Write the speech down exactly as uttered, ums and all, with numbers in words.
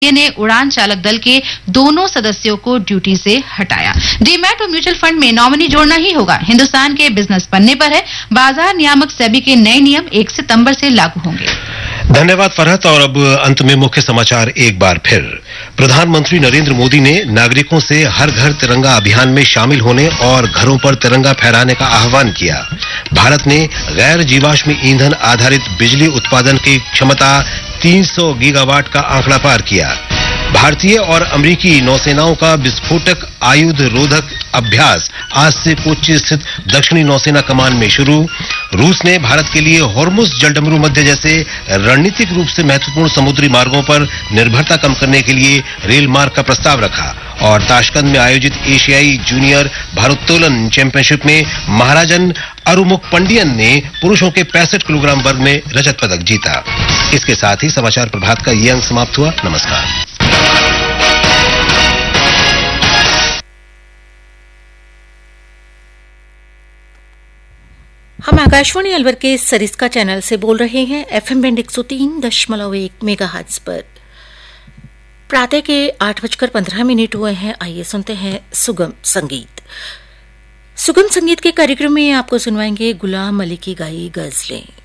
ने उड़ान चालक दल के दोनों सदस्यों को ड्यूटी से हटाया। डीमैट और म्यूचुअल फंड में नॉमिनी जोड़ना ही होगा। हिंदुस्तान के बिजनेस पन्ने पर है। बाजार नियामक सेबी के नए नियम एक सितंबर से लागू होंगे। धन्यवाद फरहत। और अब अंत में मुख्य समाचार एक बार फिर। प्रधानमंत्री नरेंद्र मोदी ने नागरिकों से हर घर तिरंगा अभियान में शामिल होने और घरों पर तिरंगा फहराने का आह्वान किया। भारत ने गैर जीवाश्म ईंधन आधारित बिजली उत्पादन की क्षमता तीन सौ गीगावाट का आंकड़ा पार किया। भारतीय और अमेरिकी नौसेनाओं का विस्फोटक आयुध रोधक अभ्यास आज से कोच्चि स्थित दक्षिणी नौसेना कमान में शुरू। रूस ने भारत के लिए हॉर्मुज जलडमरू मध्य जैसे रणनीतिक रूप से महत्वपूर्ण समुद्री मार्गों पर निर्भरता कम करने के लिए रेल मार्ग का प्रस्ताव रखा। और ताशकंद में आयोजित एशियाई जूनियर भारोत्तोलन चैंपियनशिप में महाराजन अरुमुक पंडियन ने पुरुषों के पैंसठ किलोग्राम वर्ग में रजत पदक जीता। इसके साथ ही समाचार प्रभात का ये अंक समाप्त हुआ। नमस्कार। हम आकाशवाणी अलवर के सरिस्का चैनल से बोल रहे हैं। एफएम बैंड एक सौ तीन दशमलव एक मेगाहर्ट्ज पर। प्रातः के आठ बजकर पंद्रह मिनट हुए हैं। आइए सुनते हैं सुगम संगीत। सुगम संगीत के कार्यक्रम में आपको सुनवाएंगे गुलाम अली की गाई गजलें।